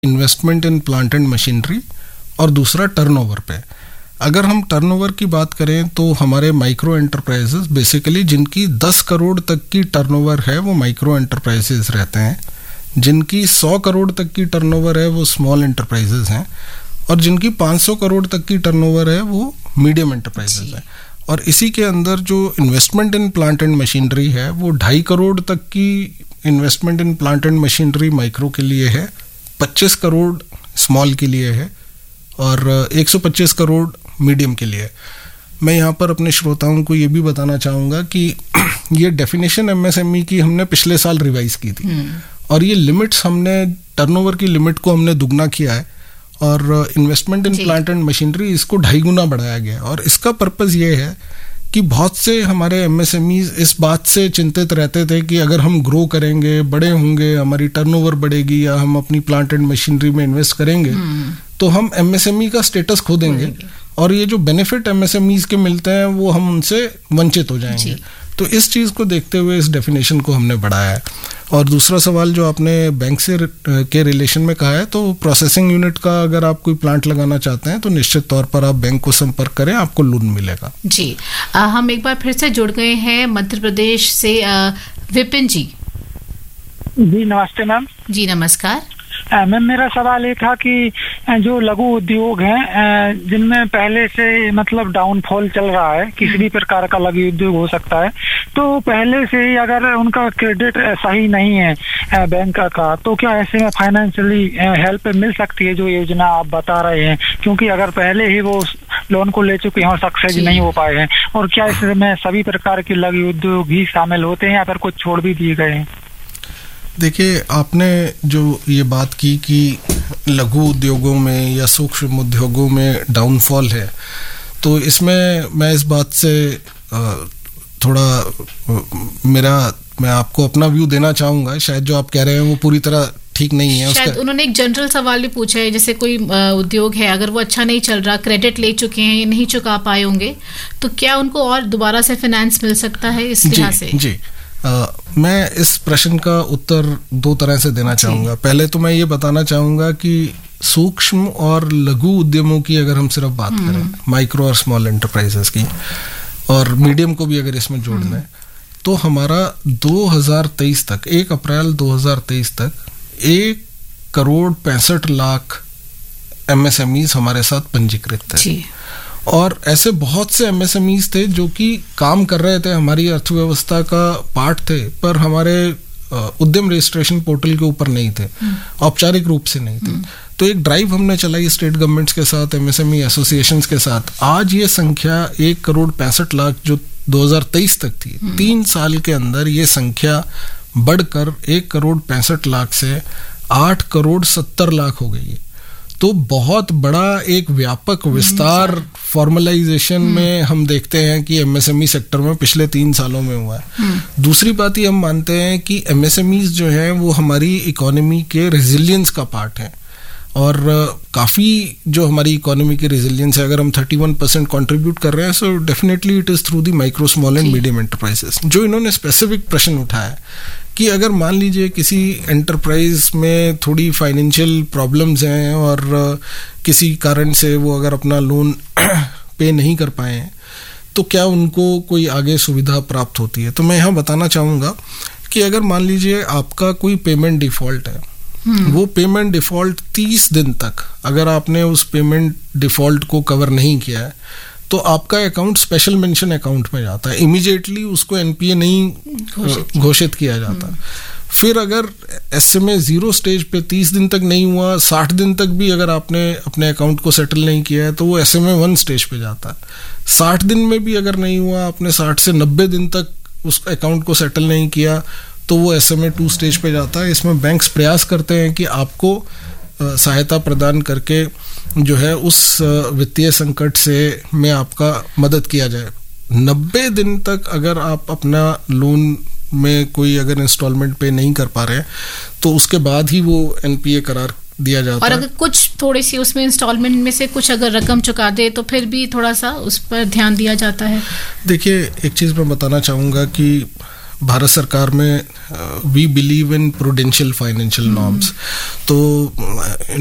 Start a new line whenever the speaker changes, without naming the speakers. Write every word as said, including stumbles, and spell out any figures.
Investment in plant and machinery और दूसरा turnover पे। अगर हम टर्नओवर की बात करें तो हमारे माइक्रो एंटरप्राइजेस बेसिकली जिनकी दस करोड़ तक की टर्नओवर है वो माइक्रो एंटरप्राइजेस रहते हैं, जिनकी सौ करोड़ तक की टर्नओवर है वो स्मॉल एंटरप्राइजेस हैं, और जिनकी पाँच सौ करोड़ तक की टर्नओवर है वो मीडियम एंटरप्राइजेस हैं। और इसी के अंदर जो investment in plant and machinery है वो ढाई करोड़ तक की investment in plant and machinery micro के लिए है, पच्चीस करोड़ स्मॉल के लिए है और एक सौ पच्चीस करोड़ मीडियम के लिए। मैं यहाँ पर अपने श्रोताओं को ये भी बताना चाहूँगा कि ये डेफिनेशन एमएसएमई की हमने पिछले साल रिवाइज की थी और ये लिमिट्स हमने टर्नओवर की लिमिट को हमने दुगना किया है और investment in plant and machinery इसको ढाई गुना बढ़ाया गया है। और इसका पर्पस ये है कि बहुत से हमारे एमएसएमईज इस बात से चिंतित रहते थे कि अगर हम ग्रो करेंगे, बड़े होंगे, हमारी टर्नओवर बढ़ेगी या हम अपनी प्लांट एंड मशीनरी में इन्वेस्ट करेंगे तो हम एमएसएमई का स्टेटस खो देंगे और ये जो बेनिफिट एमएसएमईज के मिलते हैं वो हम उनसे वंचित हो जाएंगे। तो इस चीज को देखते हुए इस डेफिनेशन को हमने बढ़ाया है। और दूसरा सवाल जो आपने बैंक से के रिलेशन में कहा है, तो प्रोसेसिंग यूनिट का अगर आप कोई प्लांट लगाना चाहते हैं तो निश्चित तौर पर आप बैंक को संपर्क करें, आपको लोन मिलेगा।
जी आ, हम एक बार फिर से जुड़ गए हैं मध्य प्रदेश से। आ, विपिन जी
जी नमस्ते मैम।
जी नमस्कार
मैम, मेरा सवाल ये था कि जो लघु उद्योग हैं जिनमें पहले से मतलब डाउनफॉल चल रहा है, किसी भी प्रकार का लघु उद्योग हो सकता है, तो पहले से ही अगर उनका क्रेडिट सही नहीं है बैंक का तो क्या ऐसे में फाइनेंशियली हेल्प मिल सकती है जो योजना आप बता रहे हैं? क्योंकि अगर पहले ही वो लोन को ले चुके हैं और सक्सेस नहीं हो पाए हैं, और क्या इसमें सभी प्रकार के लघु उद्योग ही शामिल होते हैं या फिर कुछ छोड़ भी दिए गए हैं?
देखिए, आपने जो ये बात की कि लघु उद्योगों में या सूक्ष्म उद्योगों में डाउनफॉल है, तो इसमें मैं इस बात से थोड़ा मेरा मैं आपको अपना व्यू देना चाहूँगा। शायद जो आप कह रहे हैं वो पूरी तरह ठीक नहीं है।
शायद उन्होंने एक जनरल सवाल भी पूछा है, जैसे कोई उद्योग है अगर वो अच्छा नहीं चल रहा, क्रेडिट ले चुके हैं, नहीं चुका पाए होंगे, तो क्या उनको और दोबारा से फाइनेंस मिल सकता है इस लिहाज से?
जी Uh, मैं इस प्रश्न का उत्तर दो तरह से देना चाहूँगा। पहले तो मैं ये बताना चाहूँगा कि सूक्ष्म और लघु उद्यमों की अगर हम सिर्फ बात करें, माइक्रो और स्मॉल एंटरप्राइजेस की, और मीडियम को भी अगर इसमें जोड़ लें, तो हमारा दो हज़ार तेईस तक, एक अप्रैल दो हज़ार तेईस तक एक करोड़ पैंसठ लाख एमएसएमईज हमारे साथ पंजीकृत थे। और ऐसे बहुत से एमएसएमईज थे जो कि काम कर रहे थे, हमारी अर्थव्यवस्था का पार्ट थे, पर हमारे उद्यम रजिस्ट्रेशन पोर्टल के ऊपर नहीं थे, औपचारिक रूप से नहीं थे। तो एक ड्राइव हमने चलाई स्टेट गवर्नमेंट्स के साथ, एमएसएमई एसोसिएशंस के साथ। आज ये संख्या एक करोड़ पैंसठ लाख जो दो हज़ार तेईस तक थी, तीन साल के अंदर ये संख्या बढ़कर एक करोड़ पैंसठ लाख से आठ करोड़ सत्तर लाख हो गई है। तो बहुत बड़ा एक व्यापक विस्तार फॉर्मलाइजेशन में हम देखते हैं कि एमएसएमई सेक्टर में पिछले तीन सालों में हुआ है। दूसरी बात ये हम मानते हैं कि एमएसएमईज जो हैं वो हमारी इकोनॉमी के रेजिलियंस का पार्ट है, और काफ़ी जो हमारी इकोनॉमी की रेजिलियंस है, अगर हम इकतीस परसेंट कंट्रीब्यूट कर रहे हैं, so definitely it is through the micro small and medium enterprises. जो इन्होंने स्पेसिफिक प्रश्न उठाया कि अगर मान लीजिए किसी एंटरप्राइज में थोड़ी फाइनेंशियल प्रॉब्लम्स हैं और किसी कारण से वो अगर अपना लोन पे नहीं कर पाए हैं, तो क्या उनको कोई आगे सुविधा प्राप्त होती है? तो मैं यहाँ बताना चाहूँगा कि अगर मान लीजिए आपका कोई पेमेंट डिफ़ॉल्ट है, वो पेमेंट डिफ़ॉल्ट तीस दिन तक अगर आपने उस पेमेंट डिफ़ॉल्ट को कवर नहीं किया है, तो आपका अकाउंट स्पेशल मेंशन अकाउंट में जाता है, इमीडिएटली उसको एनपीए नहीं घोषित किया जाता। फिर अगर एसएमए जीरो स्टेज पे तीस दिन तक नहीं हुआ, साठ दिन तक भी अगर आपने अपने अकाउंट को सेटल नहीं किया है, तो वो एसएमए वन स्टेज पे जाता है। साठ दिन में भी अगर नहीं हुआ, आपने साठ से नब्बे दिन तक उस अकाउंट को सेटल नहीं किया, तो वो एसएमए टू स्टेज पे जाता है। इसमें बैंक्स प्रयास करते हैं कि आपको सहायता प्रदान करके जो है उस वित्तीय संकट से में आपका मदद किया जाए। नब्बे दिन तक अगर आप अपना लोन में कोई अगर इंस्टॉलमेंट पे नहीं कर पा रहे हैं, तो उसके बाद ही वो एनपीए करार दिया जाता है।
और अगर कुछ थोड़ी सी उसमें इंस्टॉलमेंट में से कुछ अगर रकम चुका दे तो फिर भी थोड़ा सा उस पर ध्यान दिया जाता है।
देखिए, एक चीज़ मैं बताना चाहूँगा कि भारत सरकार में we believe in prudential financial norms, तो